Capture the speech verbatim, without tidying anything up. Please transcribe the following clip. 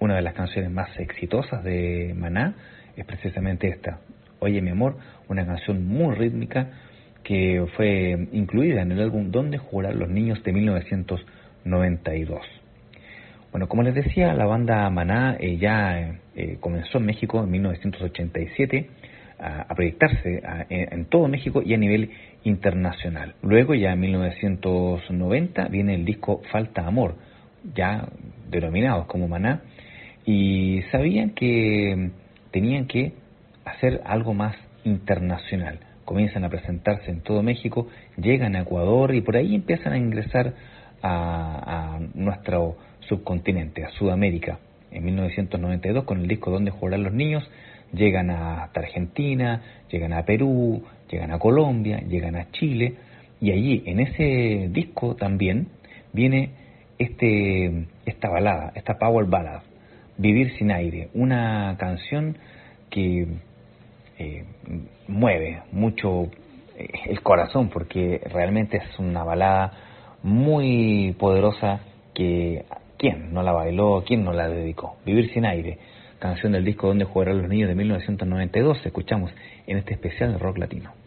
una de las canciones más exitosas de Maná es precisamente esta, Oye mi amor, una canción muy rítmica que fue incluida en el álbum Donde jugarán los niños de mil novecientos noventa y dos. Bueno, como les decía, la banda Maná eh, ya eh, comenzó en México en mil novecientos ochenta y siete a, a proyectarse a, en, en todo México y a nivel internacional. Luego, ya en mil novecientos noventa, viene el disco Falta Amor, ya denominados como Maná, y sabían que tenían que hacer algo más internacional. Comienzan a presentarse en todo México, llegan a Ecuador y por ahí empiezan a ingresar a, a nuestro subcontinente, a Sudamérica. En mil novecientos noventa y dos, con el disco Donde jugarán los niños, llegan hasta Argentina, llegan a Perú, llegan a Colombia, llegan a Chile, y allí en ese disco también viene este esta balada, esta power ballad, Vivir sin aire, una canción que eh, mueve mucho eh, el corazón, porque realmente es una balada muy poderosa que ¿quién no la bailó? ¿Quién no la dedicó? Vivir sin aire, canción del disco Donde jugarán los niños de mil novecientos noventa y dos, escuchamos en este especial de rock latino.